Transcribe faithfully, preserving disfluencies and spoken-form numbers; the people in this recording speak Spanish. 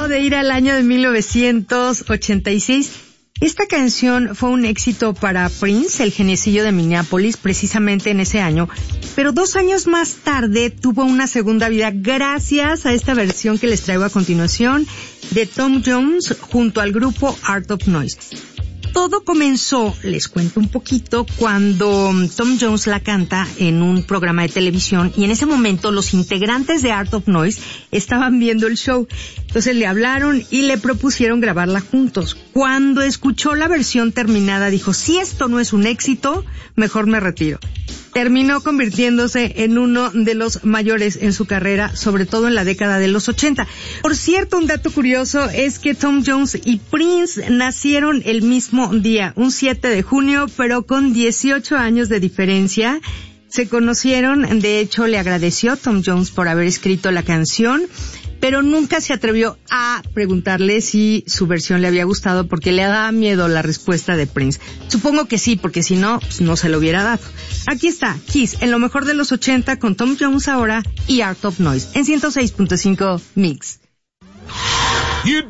de ir al año de mil novecientos ochenta y seis. Esta canción fue un éxito para Prince, el geniecillo de Minneapolis, precisamente en ese año. Pero dos años más tarde tuvo una segunda vida gracias a esta versión que les traigo a continuación de Tom Jones junto al grupo Art of Noise. Todo comenzó, les cuento un poquito, cuando Tom Jones la canta en un programa de televisión y en ese momento los integrantes de Art of Noise estaban viendo el show. Entonces le hablaron y le propusieron grabarla juntos. Cuando escuchó la versión terminada dijo, si esto no es un éxito, mejor me retiro. Terminó convirtiéndose en uno de los mayores en su carrera, sobre todo en la década de los ochenta. Por cierto, un dato curioso es que Tom Jones y Prince nacieron el mismo día, un siete de junio, pero con dieciocho años de diferencia. Se conocieron, de hecho le agradeció Tom Jones por haber escrito la canción, pero nunca se atrevió a preguntarle si su versión le había gustado porque le daba miedo la respuesta de Prince. Supongo que sí, porque si no, pues no se lo hubiera dado. Aquí está, Kiss, en lo mejor de los ochenta con Tom Jones ahora y Art of Noise, en ciento seis punto cinco Mix.